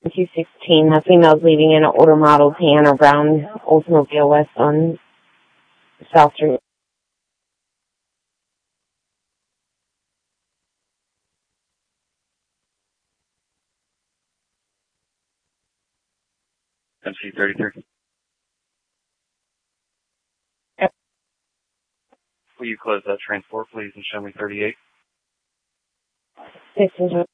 216. That female's leaving in an older model tan or brown Oldsmobile West on South Street. MC33. Yep. Will you close that transport, please, and show me 38? 6